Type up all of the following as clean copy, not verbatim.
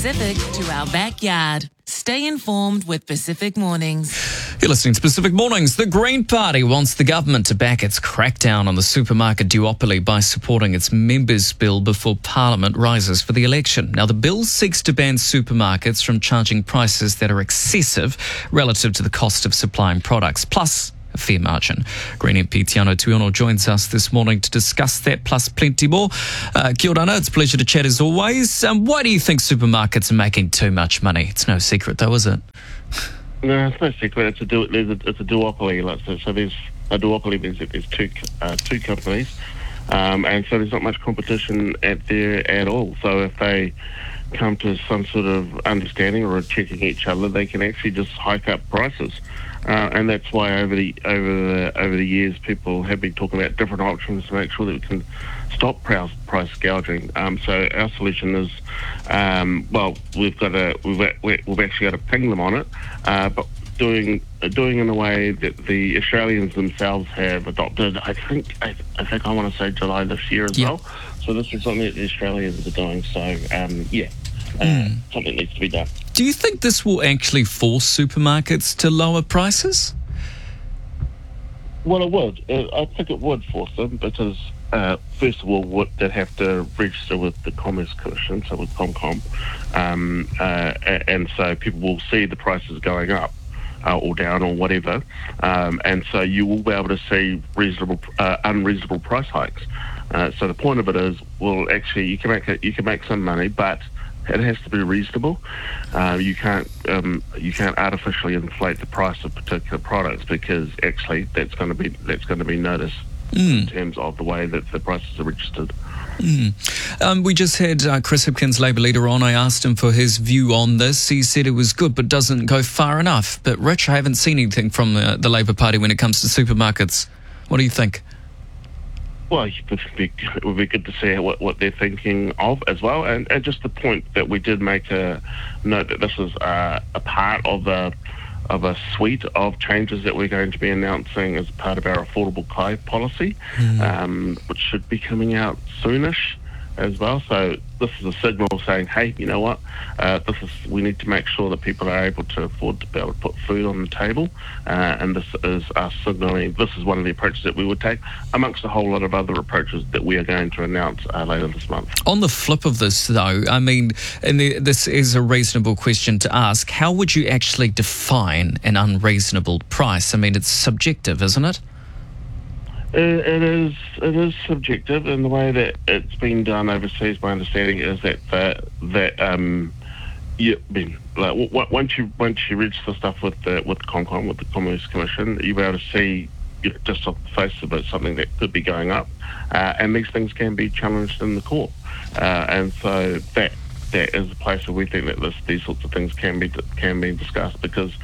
Pacific to our backyard. Stay informed with Pacific Mornings. You're listening to Pacific Mornings. The Green Party wants the government to back its crackdown on the supermarket duopoly by supporting its members' bill before Parliament rises for the election. Now, the bill seeks to ban supermarkets from charging prices that are excessive relative to the cost of supplying products, plus a fair margin. Green MP Tiano Tuiono joins us this morning to discuss that, plus plenty more. Kia ora, it's a pleasure to chat as always. Why do you think supermarkets are making too much money? It's no secret though, is it? No, it's no secret. It's a duopoly. So there's a duopoly means that there's two companies, and so there's not much competition at all. So if they come to some sort of understanding or checking each other, they can actually just hike up prices. And that's why over the years people have been talking about different options to make sure that we can stop price gouging. So our solution is, we've actually got to ping them on it, but doing in a way that the Australians themselves have adopted. I think I want to say July this year as well. So this is something that the Australians are doing. So something needs to be done. Do you think this will actually force supermarkets to lower prices? Well, it would. I think it would force them because, first of all, they'd have to register with the Commerce Commission, so with ComCom, and so people will see the prices going up or down or whatever, and so you will be able to see unreasonable price hikes. So the point of it is, well, actually, you can make some money, but it has to be reasonable. You can't artificially inflate the price of particular products because actually that's going to be noticed in terms of the way that the prices are registered. We just had Chris Hipkins, Labour leader, on. I asked him for his view on this. He said it was good but doesn't go far enough. But Rich, I haven't seen anything from the Labour Party when it comes to supermarkets. What do you think? Well, it would be good to see what they're thinking of as well. And just the point that we did make a note that this is a part of a suite of changes that we're going to be announcing as part of our Affordable Kai policy, which should be coming out soonish as well. So this is a signal saying, hey, you know what? We need to make sure that people are able to afford to be able to put food on the table, and this is us signaling this is one of the approaches that we would take, amongst a whole lot of other approaches that we are going to announce later this month. On the flip of this, though, I mean, this is a reasonable question to ask. How would you actually define an unreasonable price? I mean, it's subjective, isn't it? It is subjective in the way that it's been done overseas. My understanding is once you register stuff with ComCom, with the Commerce Commission, you'll be able to see just off the face of it something that could be going up, and these things can be challenged in the court, and so that is a place where we think that these sorts of things can be discussed because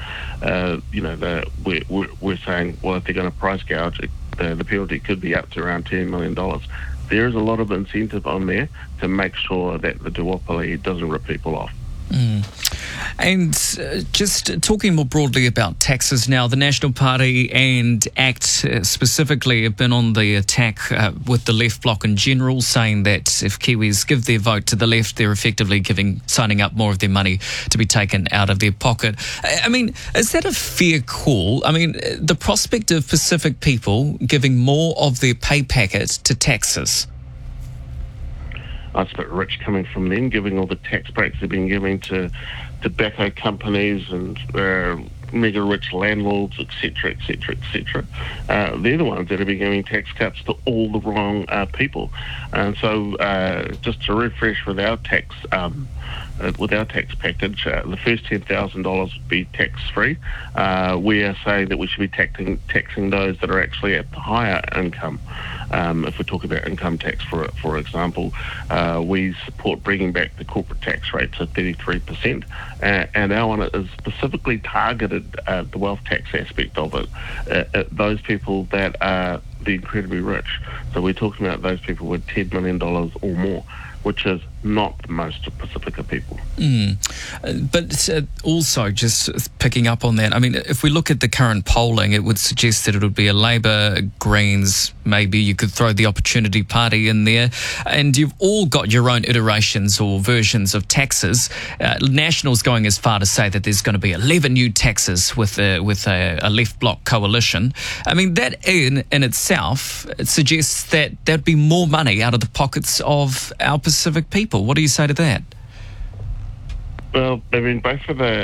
we're saying, well, if they're going to price gouge, the penalty could be up to around $10 million. There is a lot of incentive on there to make sure that the duopoly doesn't rip people off. And just talking more broadly about taxes now, the National Party and ACT specifically have been on the attack with the left bloc in general, saying that if Kiwis give their vote to the left, they're effectively signing up more of their money to be taken out of their pocket. I mean, is that a fair call? I mean, the prospect of Pacific people giving more of their pay packet to taxes? It's a bit rich coming from them, giving all the tax breaks they've been giving to tobacco companies and mega rich landlords, etc., etc., etc. They're the ones that have been giving tax cuts to all the wrong people. And so, just to refresh with our tax package, the first $10,000 would be tax-free. We are saying that we should be taxing those that are actually at the higher income. If we talk about income tax, for example, we support bringing back the corporate tax rate to 33%, and our one is specifically targeted at the wealth tax aspect of it, those people that are the incredibly rich. So we're talking about those people with $10 million or more, which is not most of Pacifica people. But also, just picking up on that, I mean, if we look at the current polling, it would suggest that it would be a Labour, Greens, maybe you could throw the Opportunity Party in there, and you've all got your own iterations or versions of taxes. National's going as far to say that there's going to be 11 new taxes with a left bloc coalition. I mean, that in itself, it suggests that there'd be more money out of the pockets of our Pacific people. What do you say to that? Well, I mean, I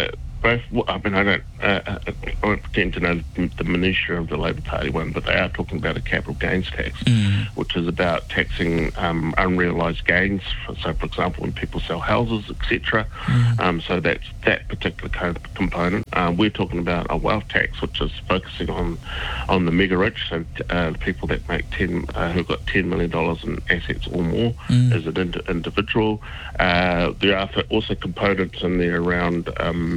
won't pretend to know the minutiae of the Labour Party one, but they are talking about a capital gains tax, which is about taxing unrealised gains. So, for example, when people sell houses, etc. So that's that particular component. We're talking about a wealth tax, which is focusing on the mega rich, so the people that make who've got $10 million in assets or more as an individual. There are also components in there around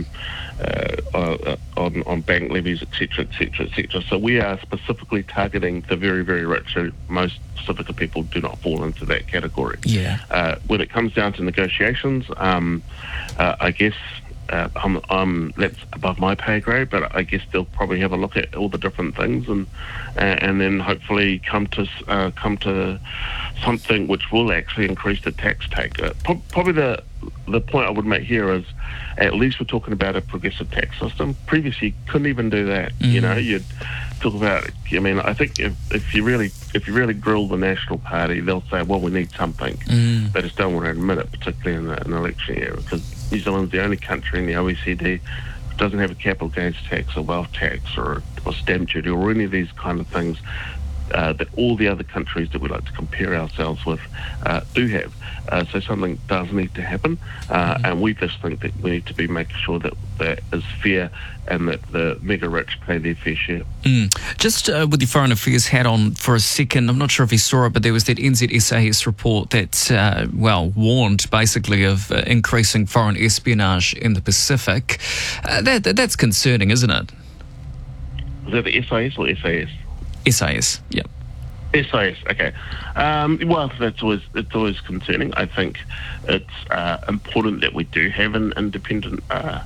on bank levies, etc., etc., etc. So we are specifically targeting the very, very rich. So most Pacifica people do not fall into that category. When it comes down to negotiations, I guess that's above my pay grade, but I guess they'll probably have a look at all the different things and then hopefully come to something which will actually increase the tax take. Probably the point I would make here is at least we're talking about a progressive tax system. Previously, you couldn't even do that. You know, you'd talk about. I mean, I think if you really grill the National Party, they'll say, well, we need something. They just don't want to admit it, particularly in an election year, because New Zealand's the only country in the OECD that doesn't have a capital gains tax or wealth tax or stamp duty or any of these kind of things that all the other countries that we like to compare ourselves with do have. So something does need to happen, and we just think that we need to be making sure that that is fair and that the mega rich pay their fair share. Just with your foreign affairs hat on for a second, I'm not sure if you saw it, but there was that NZSAS report that, warned basically of increasing foreign espionage in the Pacific. That's concerning, isn't it? Is that the SAS or SAS? SAS, yep. SAS, okay. Well, it's always concerning. I think it's important that we do have an independent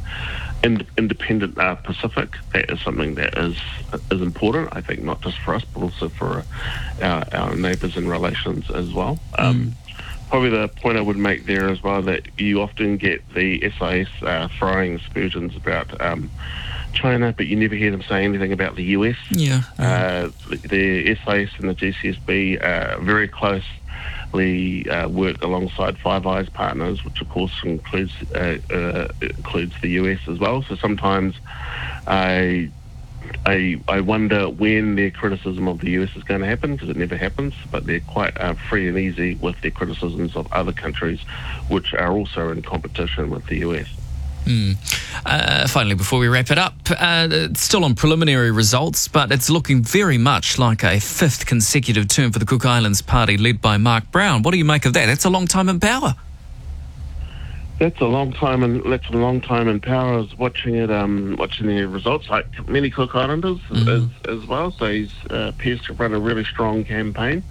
Pacific. That is something that is important, I think, not just for us, but also for our neighbours and relations as well. Probably the point I would make there as well, that you often get the SAS throwing aspersions about China, but you never hear them say anything about the US. The SAS and the GCSB very closely work alongside Five Eyes partners, which of course includes the US as well. So sometimes I wonder when their criticism of the US is going to happen, because it never happens, but they're quite free and easy with their criticisms of other countries which are also in competition with the US. Finally, before we wrap it up, it's still on preliminary results, but it's looking very much like a fifth consecutive term for the Cook Islands Party led by Mark Brown. What do you make of that? That's a long time in power. That's a long time in power. I was watching the results, like many Cook Islanders as well. So he's appears to run a really strong campaign,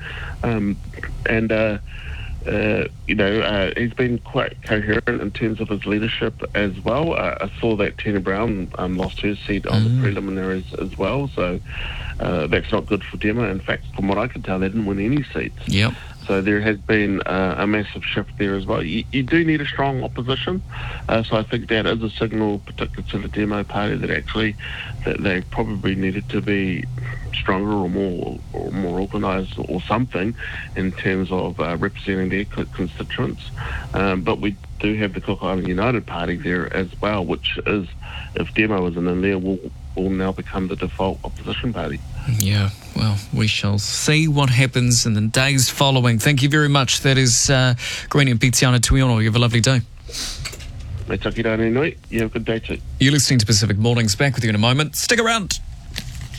he's been quite coherent in terms of his leadership as well. I saw that Tina Brown lost her seat on the preliminaries as well, so that's not good for Demo. In fact, from what I can tell, they didn't win any seats. Yep. So there has been a massive shift there as well. You do need a strong opposition, so I think that is a signal, particularly to the Demo Party, that they probably needed to be stronger or more organised or something in terms of representing their constituents. But we do have the Cook Island United Party there as well, which is, if Demo isn't in there, will now become the default opposition party. Yeah, well, we shall see what happens in the days following. Thank you very much. That is Greenie and Pitiana Tuiono. You have a lovely day. Me taki rāne nui. You have a good day too. You're listening to Pacific Mornings. Back with you in a moment. Stick around.